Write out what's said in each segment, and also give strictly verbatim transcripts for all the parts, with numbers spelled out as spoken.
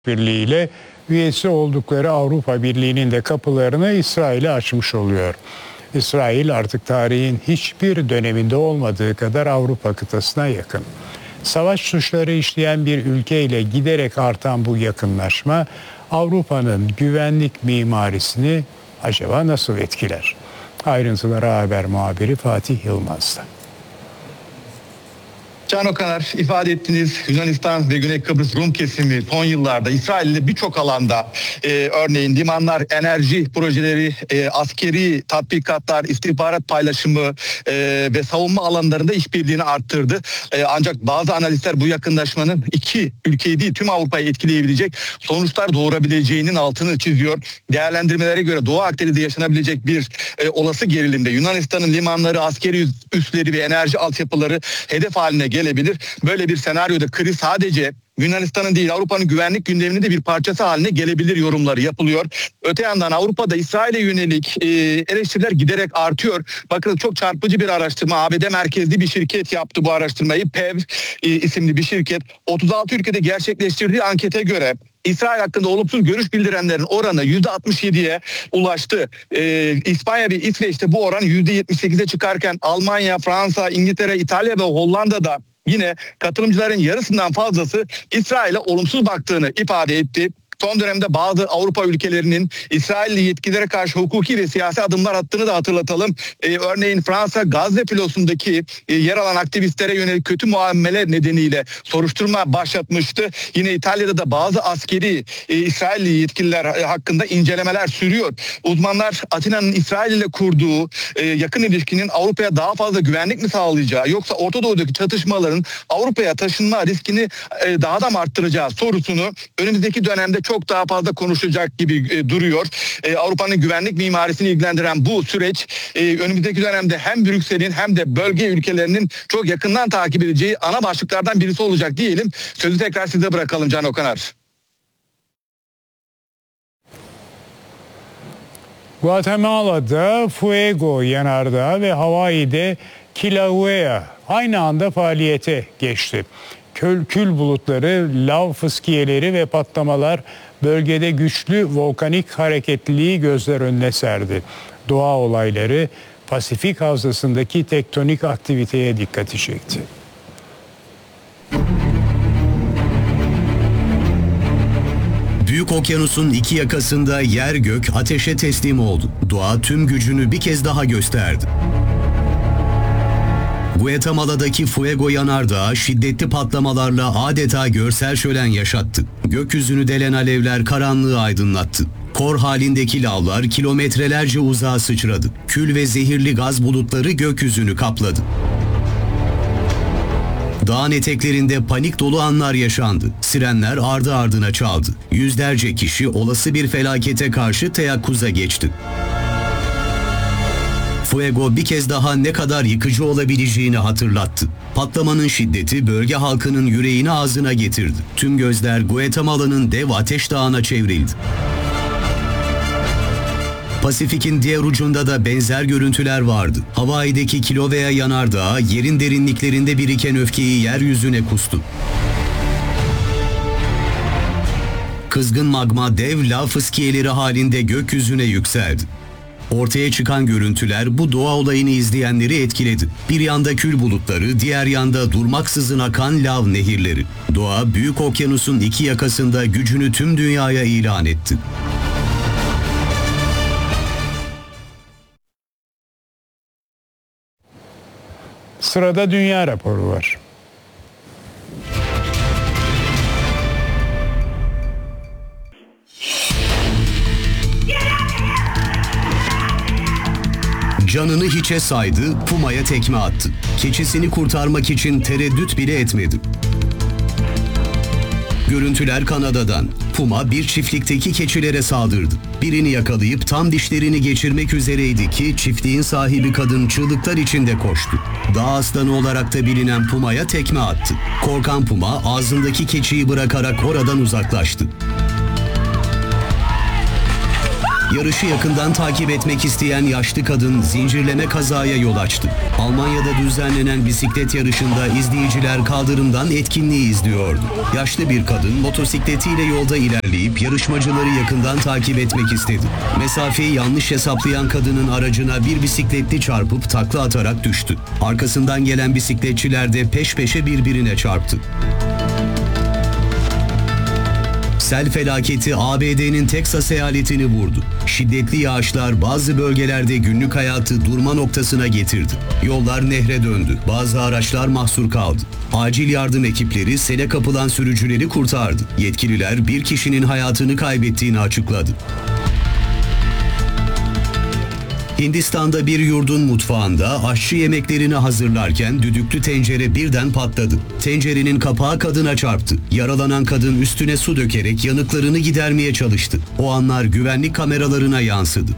Birliği ile üyesi oldukları Avrupa Birliği'nin de kapılarını İsrail'e açmış oluyor. İsrail artık tarihin hiçbir döneminde olmadığı kadar Avrupa kıtasına yakın. Savaş suçları işleyen bir ülke ile giderek artan bu yakınlaşma Avrupa'nın güvenlik mimarisini acaba nasıl etkiler? Ayrıntıları haber muhabiri Fatih Yılmaz'da. Can Okaner, ifade ettiğiniz Yunanistan ve Güney Kıbrıs Rum kesimi son yıllarda İsrail'le birçok alanda e, örneğin limanlar, enerji projeleri, e, askeri tatbikatlar, istihbarat paylaşımı e, ve savunma alanlarında işbirliğini arttırdı. E, ancak bazı analistler bu yakınlaşmanın iki ülkeyi değil tüm Avrupa'yı etkileyebilecek sonuçlar doğurabileceğinin altını çiziyor. Değerlendirmelere göre Doğu Akdeniz'de yaşanabilecek bir e, olası gerilimde Yunanistan'ın limanları, askeri üsleri ve enerji altyapıları hedef haline gelebilir. Böyle bir senaryoda kriz sadece Yunanistan'ın değil Avrupa'nın güvenlik gündeminin de bir parçası haline gelebilir yorumları yapılıyor. Öte yandan Avrupa'da İsrail'e yönelik e, eleştiriler giderek artıyor. Bakın çok çarpıcı bir araştırma. A B D merkezli bir şirket yaptı bu araştırmayı. P E V e, isimli bir şirket. otuz altı ülkede gerçekleştirdiği ankete göre İsrail hakkında olumsuz görüş bildirenlerin oranı yüzde altmış yediye ulaştı. Ee, İspanya ve İsveç'te bu oran yüzde yetmiş sekize çıkarken Almanya, Fransa, İngiltere, İtalya ve Hollanda'da yine katılımcıların yarısından fazlası İsrail'e olumsuz baktığını ifade etti. Son dönemde bazı Avrupa ülkelerinin İsrailli yetkililere karşı hukuki ve siyasi adımlar attığını da hatırlatalım. Ee, örneğin Fransa Gazze filosundaki e, yer alan aktivistlere yönelik kötü muamele nedeniyle soruşturma başlatmıştı. Yine İtalya'da da bazı askeri e, İsrailli yetkililer e, hakkında incelemeler sürüyor. Uzmanlar Atina'nın İsrail ile kurduğu e, yakın ilişkinin Avrupa'ya daha fazla güvenlik mi sağlayacağı yoksa Orta Doğu'daki çatışmaların Avrupa'ya taşınma riskini e, daha da mı arttıracağı sorusunu önümüzdeki dönemde çok çok daha fazla konuşacak gibi e, duruyor. E, Avrupa'nın güvenlik mimarisini ilgilendiren bu süreç e, önümüzdeki dönemde hem Brüksel'in hem de bölge ülkelerinin çok yakından takip edeceği ana başlıklardan birisi olacak diyelim. Sözü tekrar size bırakalım Can Okaner. Guatemala'da Fuego yanardağı ve Hawaii'de Kilauea aynı anda faaliyete geçti. Kül, kül bulutları, lav fıskiyeleri ve patlamalar bölgede güçlü volkanik hareketliliği gözler önüne serdi. Doğa olayları Pasifik Havzası'ndaki tektonik aktiviteye dikkati çekti. Büyük okyanusun iki yakasında yer gök ateşe teslim oldu. Doğa tüm gücünü bir kez daha gösterdi. Guatemala'daki Fuego yanardağı şiddetli patlamalarla adeta görsel şölen yaşattı. Gökyüzünü delen alevler karanlığı aydınlattı. Kor halindeki lavlar kilometrelerce uzağa sıçradı. Kül ve zehirli gaz bulutları gökyüzünü kapladı. Dağın eteklerinde panik dolu anlar yaşandı. Sirenler ardı ardına çaldı. Yüzlerce kişi olası bir felakete karşı teyakkuza geçti. Fuego bir kez daha ne kadar yıkıcı olabileceğini hatırlattı. Patlamanın şiddeti bölge halkının yüreğini ağzına getirdi. Tüm gözler Guatemala'nın dev ateş dağına çevrildi. Pasifik'in diğer ucunda da benzer görüntüler vardı. Hawaii'deki Kilauea yanardağı yerin derinliklerinde biriken öfkeyi yeryüzüne kustu. Kızgın magma dev lav fıskiyeleri halinde gökyüzüne yükseldi. Ortaya çıkan görüntüler bu doğa olayını izleyenleri etkiledi. Bir yanda kül bulutları, diğer yanda durmaksızın akan lav nehirleri. Doğa, Büyük Okyanus'un iki yakasında gücünü tüm dünyaya ilan etti. Sırada dünya raporu var. Canını hiçe saydı, pumaya tekme attı. Keçisini kurtarmak için tereddüt bile etmedi. Görüntüler Kanada'dan. Puma bir çiftlikteki keçilere saldırdı. Birini yakalayıp tam dişlerini geçirmek üzereydi ki çiftliğin sahibi kadın çığlıklar içinde koştu. Dağ aslanı olarak da bilinen pumaya tekme attı. Korkan puma ağzındaki keçiyi bırakarak oradan uzaklaştı. Yarışı yakından takip etmek isteyen yaşlı kadın zincirleme kazaya yol açtı. Almanya'da düzenlenen bisiklet yarışında izleyiciler kaldırımdan etkinliği izliyordu. Yaşlı bir kadın motosikletiyle yolda ilerleyip yarışmacıları yakından takip etmek istedi. Mesafeyi yanlış hesaplayan kadının aracına bir bisikletli çarpıp takla atarak düştü. Arkasından gelen bisikletçiler de peş peşe birbirine çarptı. Sel felaketi A B D'nin Teksas eyaletini vurdu. Şiddetli yağışlar bazı bölgelerde günlük hayatı durma noktasına getirdi. Yollar nehre döndü. Bazı araçlar mahsur kaldı. Acil yardım ekipleri sele kapılan sürücüleri kurtardı. Yetkililer bir kişinin hayatını kaybettiğini açıkladı. Hindistan'da bir yurdun mutfağında aşçı yemeklerini hazırlarken düdüklü tencere birden patladı. Tencerenin kapağı kadına çarptı. Yaralanan kadın üstüne su dökerek yanıklarını gidermeye çalıştı. O anlar güvenlik kameralarına yansıdı.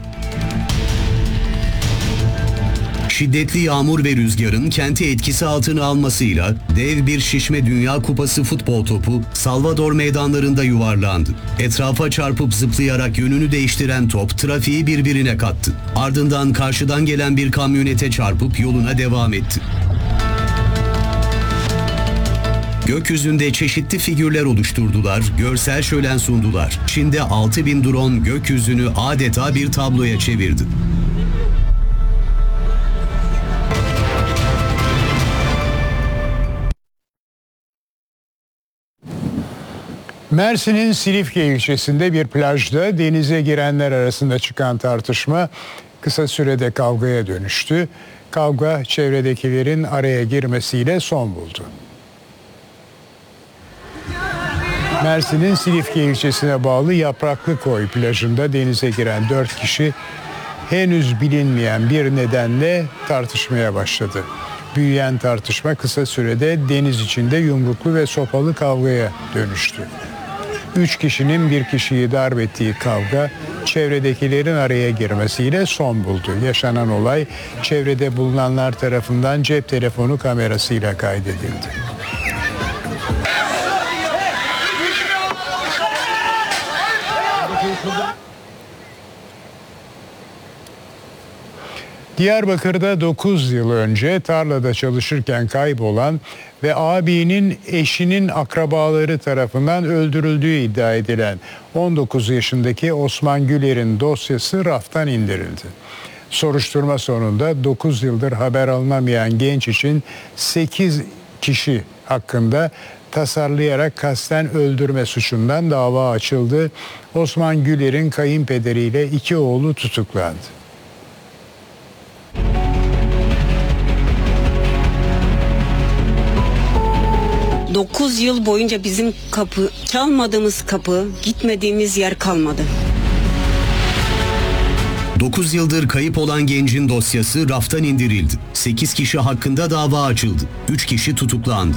Şiddetli yağmur ve rüzgarın kenti etkisi altına almasıyla dev bir şişme Dünya Kupası futbol topu Salvador meydanlarında yuvarlandı. Etrafa çarpıp zıplayarak yönünü değiştiren top trafiği birbirine kattı. Ardından karşıdan gelen bir kamyonete çarpıp yoluna devam etti. Gökyüzünde çeşitli figürler oluşturdular, görsel şölen sundular. Çin'de altı bin drone gökyüzünü adeta bir tabloya çevirdi. Mersin'in Silifke ilçesinde bir plajda denize girenler arasında çıkan tartışma kısa sürede kavgaya dönüştü. Kavga çevredekilerin araya girmesiyle son buldu. Mersin'in Silifke ilçesine bağlı Yapraklıkoy plajında denize giren dört kişi henüz bilinmeyen bir nedenle tartışmaya başladı. Büyüyen tartışma kısa sürede deniz içinde yumruklu ve sopalı kavgaya dönüştü. Üç kişinin bir kişiyi darp ettiği kavga çevredekilerin araya girmesiyle son buldu. Yaşanan olay çevrede bulunanlar tarafından cep telefonu kamerasıyla kaydedildi. Diyarbakır'da dokuz yıl önce tarlada çalışırken kaybolan ve abinin eşinin akrabaları tarafından öldürüldüğü iddia edilen on dokuz yaşındaki Osman Güler'in dosyası raftan indirildi. Soruşturma sonunda dokuz yıldır haber alınamayan genç için sekiz kişi hakkında tasarlayarak kasten öldürme suçundan dava açıldı. Osman Güler'in kayınpederiyle iki oğlu tutuklandı. dokuz yıl boyunca bizim kapı, çalmadığımız kapı, gitmediğimiz yer kalmadı. dokuz yıldır kayıp olan gencin dosyası raftan indirildi. sekiz kişi hakkında dava açıldı. üç kişi tutuklandı.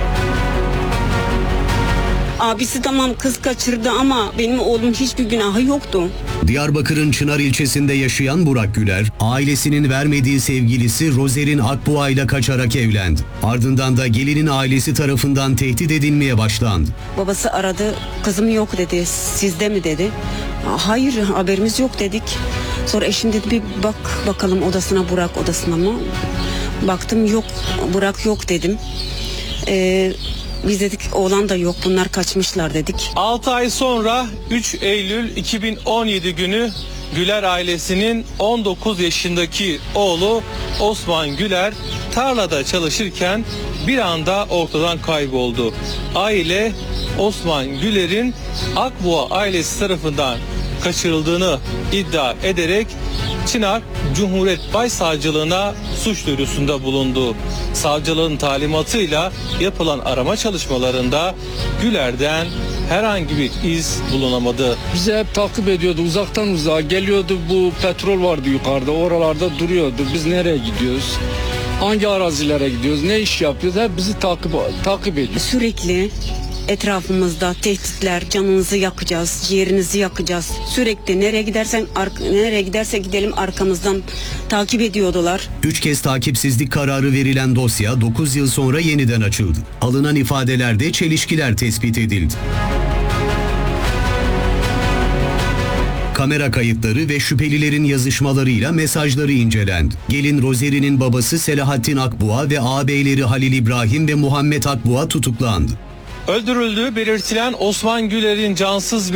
Abisi tamam kız kaçırdı ama benim oğlum hiçbir günahı yoktu. Diyarbakır'ın Çınar ilçesinde yaşayan Burak Güler, ailesinin vermediği sevgilisi Rozer'in Akbuğa ile kaçarak evlendi. Ardından da gelinin ailesi tarafından tehdit edilmeye başlandı. Babası aradı, kızım yok dedi, sizde mi dedi. Hayır, haberimiz yok dedik. Sonra eşim dedi bir bak bakalım odasına, Burak odasına mı? Baktım yok, Burak yok dedim. Eee... Biz dedik oğlan da yok, bunlar kaçmışlar dedik. altı ay sonra üç Eylül iki bin on yedi günü Güler ailesinin on dokuz yaşındaki oğlu Osman Güler tarlada çalışırken bir anda ortadan kayboldu. Aile Osman Güler'in Akbuğa ailesi tarafından kaçırıldığını iddia ederek Çınar Cumhuriyet Başsavcılığına suç duyurusunda bulundu. Savcılığın talimatıyla yapılan arama çalışmalarında Güler'den herhangi bir iz bulunamadı. Bizi hep takip ediyordu, uzaktan uzağa geliyordu, bu petrol vardı yukarıda, oralarda duruyordu. Biz nereye gidiyoruz? Hangi arazilere gidiyoruz? Ne iş yapıyoruz? Hep bizi takip takip ediyor. Sürekli etrafımızda tehditler, canınızı yakacağız, ciğerinizi yakacağız. Sürekli nereye gidersen nereye giderse gidelim arkamızdan takip ediyordular. Üç kez takipsizlik kararı verilen dosya dokuz yıl sonra yeniden açıldı. Alınan ifadelerde çelişkiler tespit edildi. Kamera kayıtları ve şüphelilerin yazışmalarıyla mesajları incelendi. Gelin Rozeri'nin babası Selahattin Akbuğa ve ağabeyleri Halil İbrahim ve Muhammed Akbuğa tutuklandı. Öldürüldüğü belirtilen Osman Güler'in cansız